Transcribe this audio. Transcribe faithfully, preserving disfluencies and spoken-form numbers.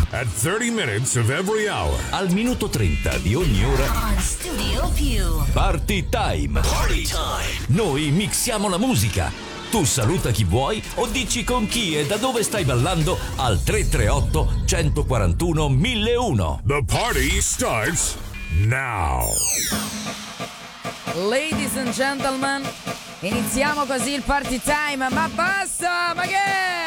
At thirty minutes of every hour. Al minuto trenta di ogni ora. On Studio Più. Party time. Party time. Noi mixiamo la musica. Tu saluta chi vuoi o dici con chi e da dove stai ballando al tre tre otto, uno quattro uno, mille uno. The party starts now. Ladies and gentlemen, iniziamo così il party time. Ma basta, ma che?